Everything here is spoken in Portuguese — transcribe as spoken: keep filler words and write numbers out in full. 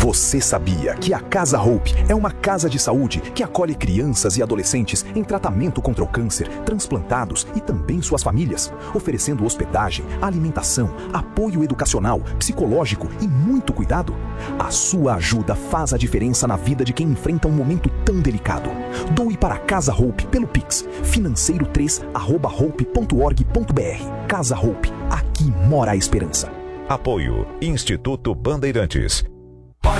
Você sabia que a Casa Hope é uma casa de saúde que acolhe crianças e adolescentes em tratamento contra o câncer, transplantados e também suas famílias, oferecendo hospedagem, alimentação, apoio educacional, psicológico e muito cuidado? A sua ajuda faz a diferença na vida de quem enfrenta um momento tão delicado. Doe para a Casa Hope pelo Pix, financeiro três arroba hope ponto org ponto br. Casa Hope, aqui mora a esperança. Apoio Instituto Bandeirantes.